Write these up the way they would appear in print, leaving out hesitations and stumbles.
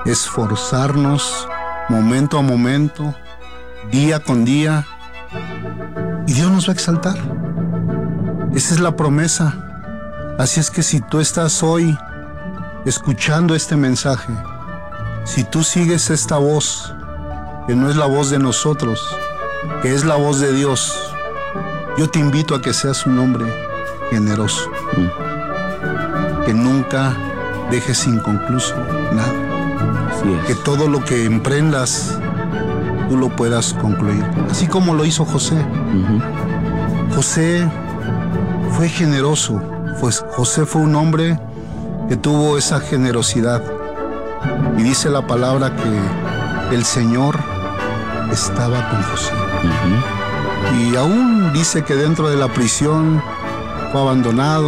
esforzarnos momento a momento, día con día, y Dios nos va a exaltar. Esa es la promesa. Así es que si tú estás hoy escuchando este mensaje, si tú sigues esta voz, que no es la voz de nosotros, que es la voz de Dios, yo te invito a que seas un hombre generoso, que nunca dejes inconcluso nada, que todo lo que emprendas tú lo puedas concluir, así como lo hizo José. José fue generoso, pues José fue un hombre que tuvo esa generosidad, y dice la palabra que el Señor estaba con José. Y aún dice que dentro de la prisión fue abandonado,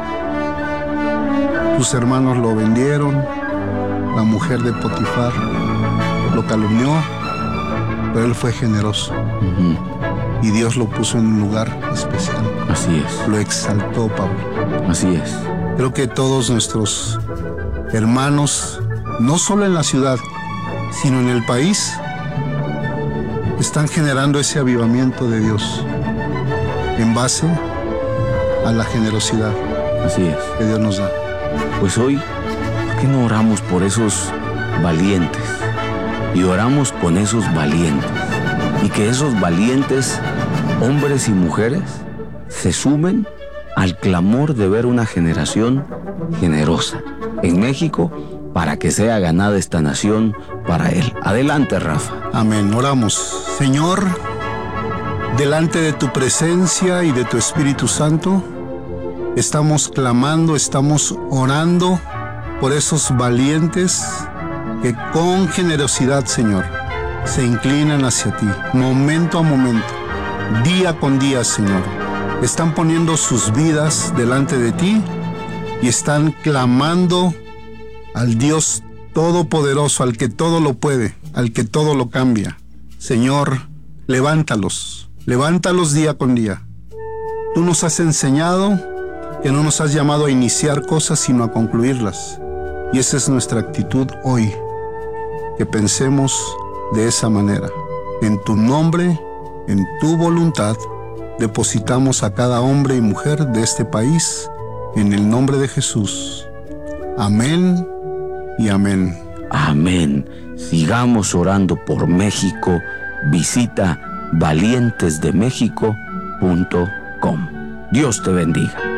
sus hermanos lo vendieron, la mujer de Potifar lo calumnió, pero él fue generoso. Y Dios lo puso en un lugar especial. Así es. Lo exaltó, Pablo. Así es. Creo que todos nuestros hermanos, no solo en la ciudad, sino en el país, están generando ese avivamiento de Dios en base a la generosidad. Así es. Que Dios nos da. Pues hoy, ¿por qué no oramos por esos valientes? Y oramos con esos valientes. Y que esos valientes, hombres y mujeres, se sumen al clamor de ver una generación generosa en México para que sea ganada esta nación para Él. Adelante, Rafa. Amén. Oramos. Señor, delante de tu presencia y de tu Espíritu Santo, estamos clamando, estamos orando por esos valientes que con generosidad, Señor, se inclinan hacia ti, momento a momento, día con día, Señor. Están poniendo sus vidas delante de ti y están clamando al Dios Todopoderoso, al que todo lo puede, al que todo lo cambia. Señor, levántalos día con día. Tú nos has enseñado que no nos has llamado a iniciar cosas, sino a concluirlas. Y esa es nuestra actitud hoy, que pensemos de esa manera. En tu nombre, en tu voluntad, depositamos a cada hombre y mujer de este país, en el nombre de Jesús. Amén y amén. Amén. Sigamos orando por México. Visita valientesdemexico.com. Dios te bendiga.